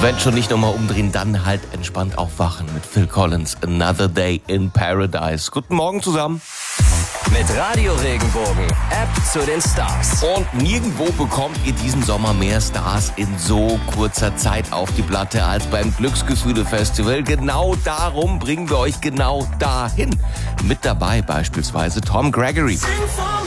Wenn schon nicht nochmal umdrehen, dann halt entspannt aufwachen mit Phil Collins, Another Day in Paradise. Guten Morgen zusammen. Mit Radio Regenbogen, App zu den Stars. Und nirgendwo bekommt ihr diesen Sommer mehr Stars in so kurzer Zeit auf die Platte als beim Glücksgefühle-Festival. Genau darum bringen wir euch genau dahin. Mit dabei beispielsweise Tom Gregory.